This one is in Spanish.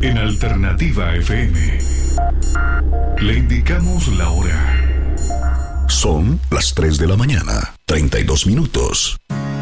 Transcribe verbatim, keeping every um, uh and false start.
En Alternativa F M le indicamos la hora. Son las tres de la mañana, treinta y dos minutos.